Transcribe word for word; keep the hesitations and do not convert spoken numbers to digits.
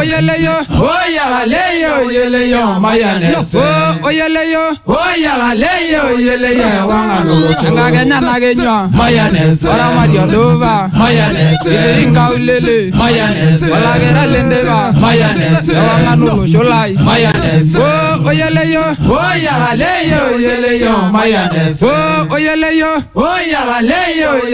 oyele yo, oyala leyo oyele yo mayane. oh oyele yo, oyala leyo oyele yo wangano. changa kenya na kenya, mayane. ora mario dova, mayane. inga ulele, mayane. wala gera lendeva, mayane. wangano sholai, mayane. oh oyele yo, oyala leyo oyele yo mayane. oh oyele yo, oyala leyo